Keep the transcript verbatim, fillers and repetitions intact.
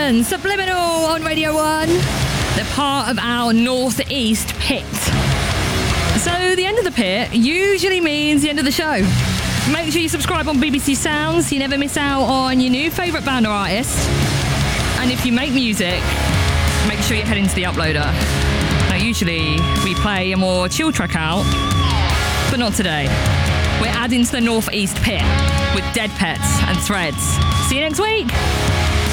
Jackson, Subliminal on Radio one. They're part of our Northeast Pit. So the end of the pit usually means the end of the show. Make sure you subscribe on B B C Sounds so you never miss out on your new favourite band or artist. And if you make music, make sure you head into the uploader. Now usually we play a more chill track out, but not today. We're adding to the Northeast Pit with Dead Pets and Threads. See you next week.